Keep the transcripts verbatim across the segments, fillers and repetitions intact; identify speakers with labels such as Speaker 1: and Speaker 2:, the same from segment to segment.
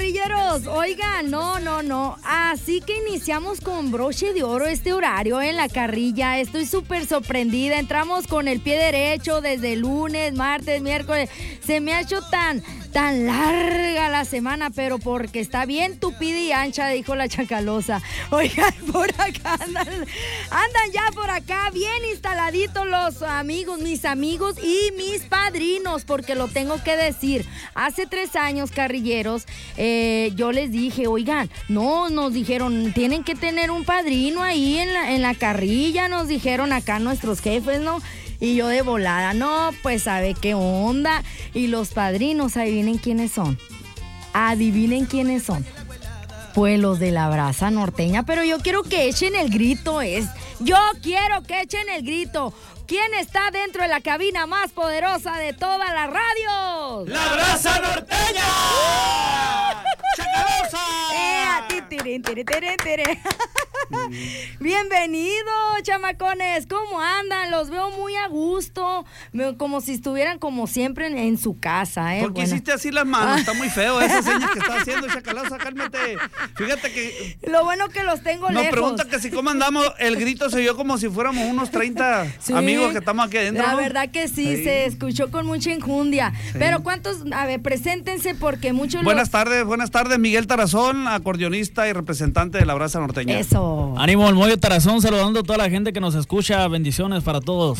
Speaker 1: carrilleros, oigan, no, no, no, así que iniciamos con broche de oro este horario en la carrilla. Estoy súper sorprendida, entramos con el pie derecho desde lunes, martes, miércoles. Se me ha hecho tan, tan larga la semana, pero porque está bien tupida y ancha, dijo la Chacalosa. Oigan, por acá andan, andan ya por acá bien instaladitos los amigos, mis amigos y mis padrinos, porque lo tengo que decir. Hace tres años, carrilleros, eh, yo les dije, oigan, no, nos dijeron, tienen que tener un padrino ahí en la, en la carrilla, nos dijeron acá nuestros jefes, ¿no? Y yo de volada, no, pues sabe qué onda. Y los padrinos, adivinen quiénes son. Adivinen quiénes son. Pues los de la brasa norteña, pero yo quiero que echen el grito, es. Yo quiero que echen el grito. ¿Quién está dentro de la cabina más poderosa de todas las radios?
Speaker 2: ¡La brasa norteña! ¡Chacalosa!
Speaker 1: ¡Eh! ¡Tiri, tiri, tiri, tiri! Bienvenidos, chamacones. ¿Cómo andan? Los veo muy a gusto, como si estuvieran como siempre en, en su casa, ¿eh?
Speaker 3: ¿Por qué
Speaker 1: bueno.
Speaker 3: hiciste así las manos? Está muy feo esa seña que está haciendo, Chacalosa, cálmate. Fíjate que...
Speaker 1: Lo bueno que los tengo
Speaker 3: Nos
Speaker 1: lejos.
Speaker 3: pregunta que si cómo andamos, el grito se oyó como si fuéramos unos treinta sí, amigos que estamos aquí adentro,
Speaker 1: la
Speaker 3: ¿no?
Speaker 1: verdad que sí, sí, se escuchó con mucha enjundia. Sí. Pero ¿cuántos? A ver, preséntense porque muchos...
Speaker 3: Buenas
Speaker 1: los...
Speaker 3: tardes, buenas tardes. Miguel Tarazón, acordeonista y representante de la brasa norteña.
Speaker 1: Eso.
Speaker 4: Ánimo, el Moyo Tarazón, saludando a toda la gente que nos escucha. Bendiciones para todos.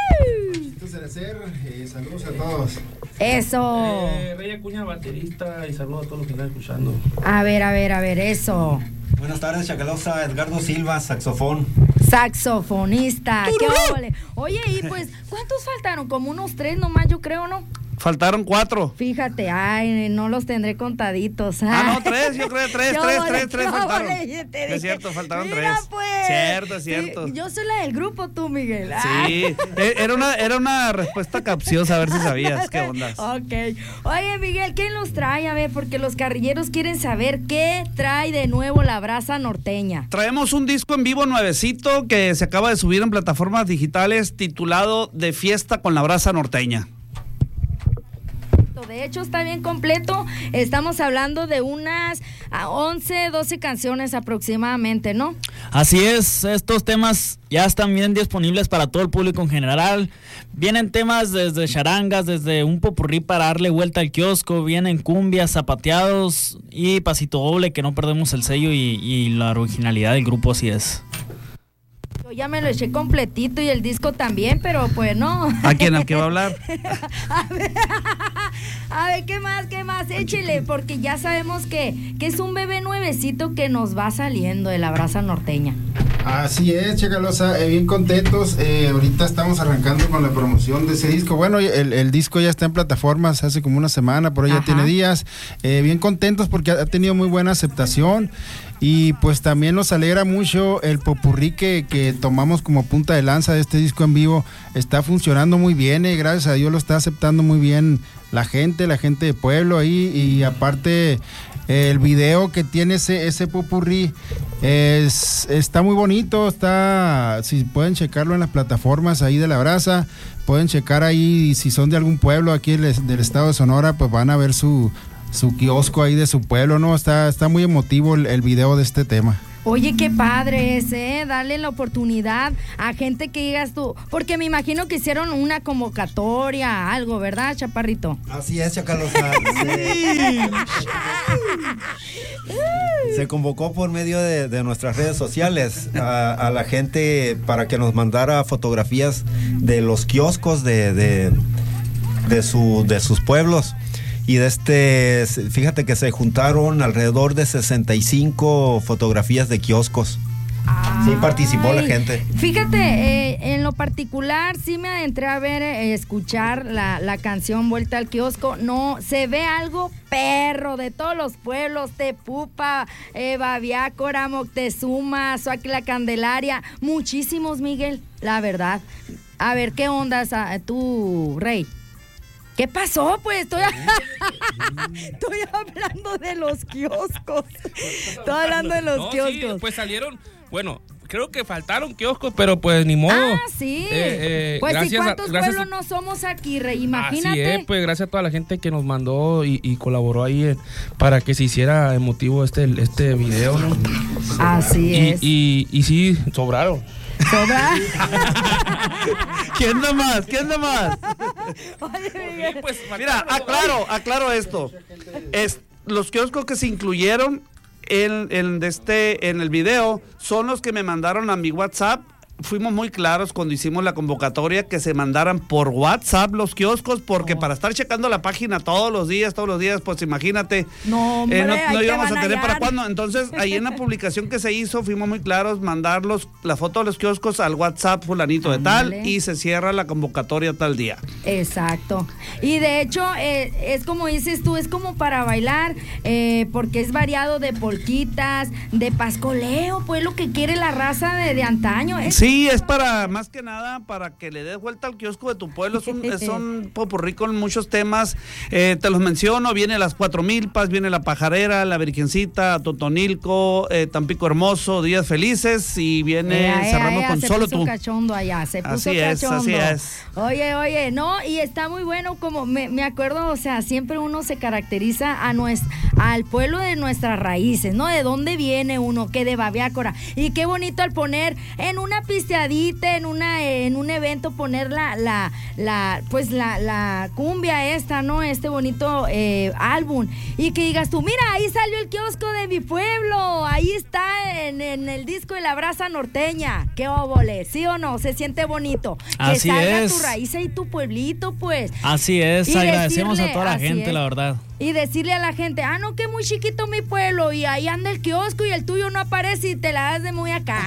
Speaker 5: Eh, saludos a todos.
Speaker 1: Eso.
Speaker 6: Eh, Rey Acuña, baterista, y saludos a todos los que están escuchando.
Speaker 1: A ver, a ver, a ver, eso.
Speaker 7: Buenas tardes, Chacalosa. Edgardo Silva, saxofón.
Speaker 1: Saxofonista. ¡Qué óvole! Oye, y pues, ¿cuántos faltaron? Como unos tres nomás, yo creo, ¿no?
Speaker 3: Faltaron cuatro.
Speaker 1: Fíjate, ay, no los tendré contaditos. Ay.
Speaker 3: Ah, no, tres, yo creo tres,
Speaker 1: yo
Speaker 3: tres,
Speaker 1: vole,
Speaker 3: tres, tres faltaron.
Speaker 1: Vole,
Speaker 3: es cierto, faltaron
Speaker 1: mira,
Speaker 3: tres.
Speaker 1: Pues.
Speaker 3: Cierto, es cierto.
Speaker 1: Sí, yo soy la del grupo, tú, Miguel.
Speaker 3: Sí, era una, era una respuesta capciosa, a ver si sabías qué ondas.
Speaker 1: Ok. Oye, Miguel, ¿quién los trae? A ver, porque los carrilleros quieren saber qué trae de nuevo la brasa norteña.
Speaker 3: Traemos un disco en vivo nuevecito que se acaba de subir en plataformas digitales titulado De Fiesta con la Brasa Norteña.
Speaker 1: De hecho, está bien completo. Estamos hablando de unas once, doce canciones aproximadamente, ¿no?
Speaker 4: Así es, estos temas ya están bien disponibles para todo el público en general. Vienen temas desde charangas, desde un popurrí para darle vuelta al kiosco, vienen cumbias, zapateados y pasito doble, que no perdemos el sello y, y la originalidad del grupo, así es.
Speaker 1: Yo ya me lo eché completito y el disco también, pero pues no.
Speaker 3: ¿A quién? ¿Al que va a hablar?
Speaker 1: a, ver, a ver, ¿qué más? ¿Qué más? Échele, porque ya sabemos que, que es un bebé nuevecito que nos va saliendo de la brasa norteña.
Speaker 5: Así es, Chacalosa, eh, bien contentos. Eh, ahorita estamos arrancando con la promoción de ese disco. Bueno, el, el disco ya está en plataformas hace como una semana, por ahí ya tiene días. Eh, bien contentos porque ha tenido muy buena aceptación. Y pues también nos alegra mucho el popurrí que, que tomamos como punta de lanza de este disco en vivo. Está funcionando muy bien, eh, gracias a Dios lo está aceptando muy bien la gente, la gente de pueblo ahí. Y aparte eh, el video que tiene ese, ese popurrí es, está muy bonito. Está, si pueden checarlo en las plataformas ahí de la brasa, pueden checar ahí si son de algún pueblo aquí del, del estado de Sonora, pues van a ver su... su kiosco ahí de su pueblo, ¿no? Está, está muy emotivo el, el video de este tema.
Speaker 1: Oye, qué padre es, ¿eh? Darle la oportunidad a gente que digas tú, porque me imagino que hicieron una convocatoria, algo, ¿verdad, Chaparrito?
Speaker 7: Así es, Chacalosa. Se, se convocó por medio de, de nuestras redes sociales a, a la gente para que nos mandara fotografías de los kioscos de, de, de, su, de sus pueblos. Y de este, fíjate que se juntaron alrededor de sesenta y cinco fotografías de kioscos. Ay, sí participó la gente.
Speaker 1: Fíjate, eh, en lo particular sí me adentré a ver, eh, escuchar la, la canción Vuelta al Kiosco. No, se ve algo perro de todos los pueblos, Tepupa, eh, Baviácora, Moctezuma, Suaquila Candelaria, muchísimos, Miguel, la verdad. A ver, ¿qué ondas tú, Rey? ¿Qué pasó? Pues estoy, estoy hablando de los kioscos. Estoy hablando de los
Speaker 6: no,
Speaker 1: kioscos.
Speaker 6: Sí, pues salieron, bueno, creo que faltaron kioscos, pero pues ni modo.
Speaker 1: Ah, sí.
Speaker 6: Eh, eh,
Speaker 1: pues
Speaker 6: gracias
Speaker 1: ¿y cuántos
Speaker 6: a, gracias,
Speaker 1: pueblos no somos aquí, Rey? Imagínate.
Speaker 6: Así es, pues gracias a toda la gente que nos mandó y, y colaboró ahí eh, para que se hiciera emotivo este, este video, ¿no?
Speaker 1: Así
Speaker 6: y,
Speaker 1: es.
Speaker 6: Y, y, y sí, sobraron.
Speaker 1: ¿Sobra?
Speaker 3: ¿Quién da más? ¿Quién da más?
Speaker 1: Oye, Miguel.
Speaker 6: Sí, pues,
Speaker 3: Mira, aclaro, aclaro esto. Es, los kioscos que se incluyeron en, en, este, en el video son los que me mandaron a mi WhatsApp. Fuimos muy claros cuando hicimos la convocatoria que se mandaran por WhatsApp los kioscos, porque oh. para estar checando la página todos los días, todos los días, pues imagínate,
Speaker 1: no, hombre,
Speaker 3: eh, no, no íbamos a tener
Speaker 1: hallar.
Speaker 3: para cuándo. Entonces, ahí en la publicación que se hizo, fuimos muy claros, mandar los, la foto de los kioscos al WhatsApp fulanito de tal, vale. y se cierra la convocatoria tal día.
Speaker 1: Exacto. Y de hecho, eh, es como dices tú, es como para bailar, eh, porque es variado de polquitas, de pascoleo, pues lo que quiere la raza de, de antaño. Es
Speaker 3: sí, es para, más que nada, para que le des vuelta al kiosco de tu pueblo. Es un, es un popurrí con muchos temas. Eh, te los menciono, viene las Cuatro Milpas, viene la Pajarera, la Virgencita, Totonilco, eh, Tampico Hermoso, Días Felices, y viene,
Speaker 1: ea, ea,
Speaker 3: cerramos
Speaker 1: ea,
Speaker 3: con
Speaker 1: se
Speaker 3: Solo
Speaker 1: puso
Speaker 3: Tú.
Speaker 1: Cachondo allá, se puso
Speaker 3: así es,
Speaker 1: cachondo.
Speaker 3: así es.
Speaker 1: Oye, oye, no, y está muy bueno, como me, me acuerdo, o sea, siempre uno se caracteriza a nuestra, al pueblo de nuestras raíces, ¿no? De dónde viene uno, que de Babiácora. Y qué bonito al poner en una pisteadita, en una en un evento, poner la, la, la pues la, la cumbia esta, ¿no? Este bonito eh, álbum. Y que digas tú, mira, ahí salió el kiosco de mi pueblo, ahí está en, en el disco de la brasa norteña. Qué óvole, ¿sí o no? Se siente bonito.
Speaker 4: Así
Speaker 1: que salga
Speaker 4: es.
Speaker 1: tu raíz y tu pueblito, pues.
Speaker 4: Así es,
Speaker 1: y
Speaker 4: agradecemos
Speaker 1: decirle,
Speaker 4: a toda la gente,
Speaker 1: es.
Speaker 4: la verdad.
Speaker 1: Y decirle a la gente, ah, no, que muy chiquito mi pueblo, y ahí anda el kiosco y el tuyo no aparece y te la das de muy acá.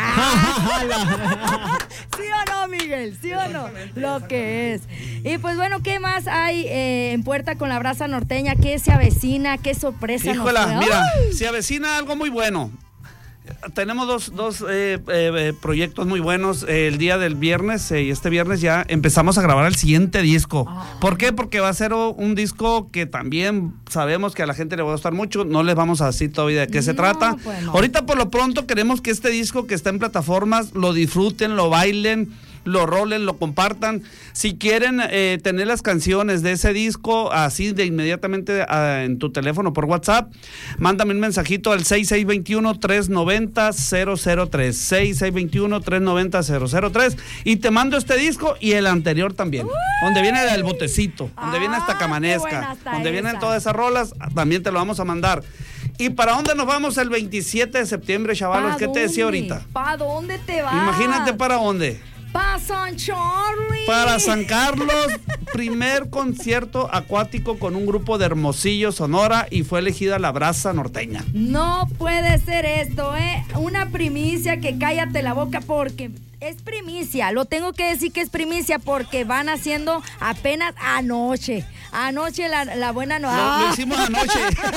Speaker 1: ¿Sí o no, Miguel? ¿Sí o no? Lo que es. Y pues bueno, ¿qué más hay eh, en puerta con la brasa norteña? ¿Qué se avecina? ¿Qué sorpresa?
Speaker 3: Híjola,
Speaker 1: nos
Speaker 3: mira,
Speaker 1: ¡ay!
Speaker 3: se avecina algo muy bueno. Tenemos dos, dos eh, eh, proyectos muy buenos. Eh, el día del viernes eh, y este viernes ya empezamos a grabar el siguiente disco.
Speaker 1: Ah.
Speaker 3: ¿Por qué? Porque va a ser un disco que también sabemos que a la gente le va a gustar mucho. No les vamos a decir todavía de qué se
Speaker 1: No,
Speaker 3: trata.
Speaker 1: pues no.
Speaker 3: Ahorita por lo pronto queremos que este disco que está en plataformas lo disfruten, lo bailen, lo rolen, lo compartan. Si quieren eh, tener las canciones de ese disco así de inmediatamente uh, en tu teléfono por WhatsApp, mándame un mensajito al seis seis dos uno, tres nueve cero, cero cero tres, seis seis dos uno, tres nueve cero, cero cero tres, y te mando este disco y el anterior también. Uy. Donde viene el botecito, donde
Speaker 1: Ah,
Speaker 3: viene hasta
Speaker 1: qué
Speaker 3: Camanezca,
Speaker 1: buena está
Speaker 3: donde
Speaker 1: esa.
Speaker 3: vienen todas esas rolas, también te lo vamos a mandar. ¿Y para dónde nos vamos el veintisiete de septiembre, chavalos? ¿Qué te decía ahorita?
Speaker 1: ¿Para dónde te vas?
Speaker 3: Imagínate para dónde.
Speaker 1: Para San Charlie.
Speaker 3: Para San Carlos, primer concierto acuático con un grupo de Hermosillo, Sonora, y fue elegida la brasa norteña.
Speaker 1: No puede ser esto, ¿eh? Una primicia, que cállate la boca, porque es primicia. Lo tengo que decir que es primicia porque van haciendo apenas anoche. Anoche la, la buena no.
Speaker 3: Lo, lo hicimos anoche.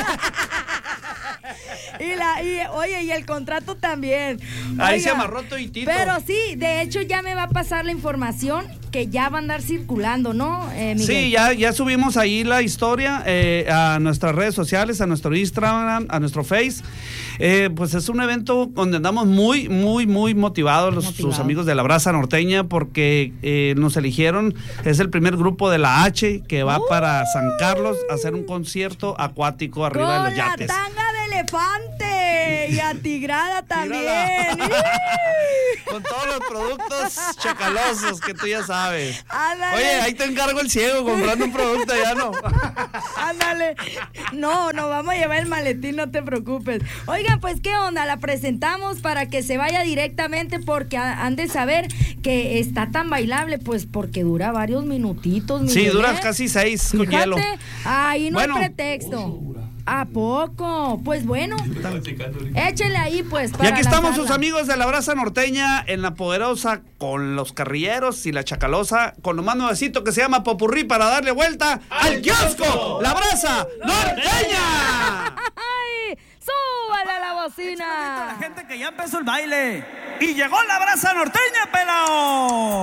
Speaker 1: Y la, y, oye, y el contrato también.
Speaker 3: Ahí
Speaker 1: Oiga,
Speaker 3: se amarró todo y tito.
Speaker 1: pero sí, de hecho ya me va a pasar la información que ya va a andar circulando, ¿no, eh, Miguel?
Speaker 3: Sí, ya, ya subimos ahí la historia eh, a nuestras redes sociales, a nuestro Instagram, a nuestro Face. Eh, pues es un evento donde andamos muy, muy, muy motivados los
Speaker 1: Motivado.
Speaker 3: sus amigos de la brasa norteña, porque eh, nos eligieron. Es el primer grupo de la H que va
Speaker 1: ¡Uh!
Speaker 3: para San Carlos a hacer un concierto acuático arriba
Speaker 1: Con
Speaker 3: de los yates.
Speaker 1: la tanga de elefante y atigrada también.
Speaker 3: Con todos los productos chacalosos que tú ya sabes.
Speaker 1: Ándale.
Speaker 3: Oye, ahí te encargo el ciego comprando un producto, ya no.
Speaker 1: Ándale. No, no vamos a llevar el maletín, no te preocupes. Oigan, pues qué onda, la presentamos para que se vaya directamente, porque han de saber que está tan bailable, pues porque dura varios minutitos.
Speaker 3: Sí,
Speaker 1: Miguel,
Speaker 3: dura
Speaker 1: ¿eh?
Speaker 3: casi seis con
Speaker 1: Fíjate,
Speaker 3: hielo.
Speaker 1: ahí no
Speaker 3: Bueno.
Speaker 1: hay pretexto. ¿A poco? Pues bueno, échele ahí pues para
Speaker 3: Y aquí estamos
Speaker 1: lanzarla.
Speaker 3: sus amigos de la brasa norteña en la poderosa con los carrilleros y la chacalosa con lo más nuevecito que se llama popurrí para darle vuelta al kiosco, la brasa norteña.
Speaker 1: ¡Ay! ¡Súbale a la bocina!
Speaker 2: La gente que ya empezó el baile y llegó la brasa norteña, pelao.